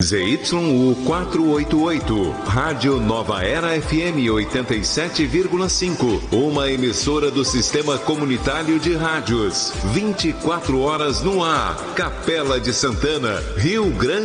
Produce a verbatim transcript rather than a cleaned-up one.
Z Y U quatrocentos e oitenta e oito, Rádio Nova Era F M oitenta e sete vírgula cinco, uma emissora do Sistema Comunitário de Rádios, vinte e quatro horas no ar, Capela de Santana, Rio Grande.